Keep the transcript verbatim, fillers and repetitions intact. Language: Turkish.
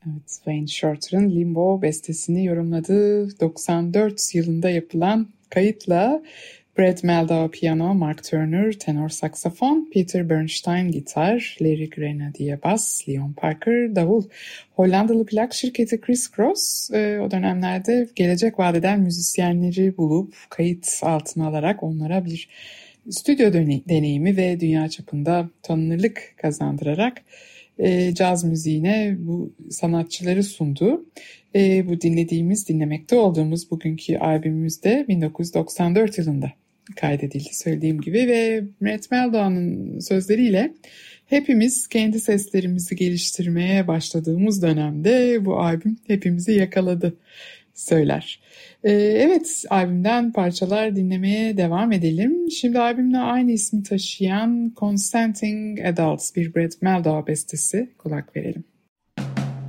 Evet, Wayne Shorter'ın Limbo bestesini yorumladığı doksan dört yılında yapılan kayıtla Brad Meldau piyano, Mark Turner tenor saksafon, Peter Bernstein gitar, Larry Grenadier bas, Leon Parker davul. Hollandalı plak şirketi Chris Cross e, o dönemlerde gelecek vadeden müzisyenleri bulup kayıt altına alarak onlara bir stüdyo deneyimi ve dünya çapında tanınırlık kazandırarak e, caz müziğine bu sanatçıları sundu. E, bu dinlediğimiz, dinlemekte olduğumuz bugünkü albümümüzde bin dokuz yüz doksan dört yılında kaydedildi söylediğim gibi ve Brad Meldau'nun sözleriyle hepimiz kendi seslerimizi geliştirmeye başladığımız dönemde bu albüm hepimizi yakaladı söyler. Ee, evet, albümden parçalar dinlemeye devam edelim. Şimdi albümle aynı ismi taşıyan Consenting Adults bir Brad Meldau bestesi, kulak verelim.